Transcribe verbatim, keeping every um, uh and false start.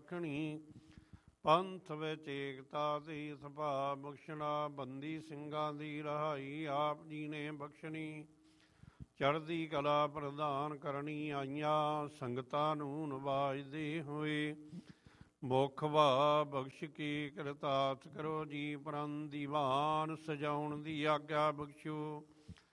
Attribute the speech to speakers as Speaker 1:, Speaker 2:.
Speaker 1: ਰਾਖਣੀ। ਪੰਥ ਵਿੱਚ ਏਕਤਾ ਦੀ ਸਭਾ ਬਖਸ਼ਣਾ, ਬੰਦੀ ਸਿੰਘਾਂ ਦੀ ਰਹਾਈ ਆਪ ਜੀ ਨੇ ਬਖਸ਼ਣੀ। ਚੜ੍ਹਦੀ ਕਲਾ ਪ੍ਰਦਾਨ ਕਰਨੀ ਆਈਆਂ, ਸੰਗਤਾਂ ਨੂੰ ਨਵਾਜਦੇ ਹੋਏ। ਮੁਖ ਵਾ ਬਖਸ਼ ਕੇ ਕਿਰਤਾਰਥ ਕਰੋ ਜੀ, ਪਰਮ ਦੀਵਾਨ ਸਜਾਉਣ ਦੀ ਆਗਿਆ ਬਖਸ਼ੋ।